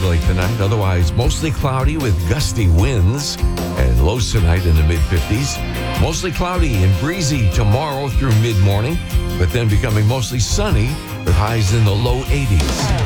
chilly tonight. Otherwise, mostly cloudy with gusty winds and lows tonight in the mid-50s. Mostly cloudy and breezy tomorrow through mid-morning, but then becoming mostly sunny with highs in the low 80s.